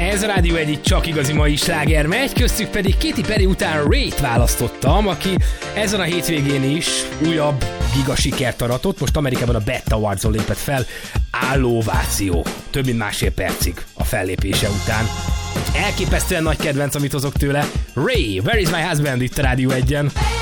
Ez a Rádió egyik csak igazi mai sláger megy, köztük pedig Katy Perry után Ray-t választottam, aki ezen a hétvégén is újabb giga sikert aratott, most Amerikában a BET Awards-on lépett fel, álló ováció, több mint másfél percig a fellépése után. Elképesztően nagy kedvenc, amit hozok tőle. Ray, Where is my husband itt a Rádió 1-en.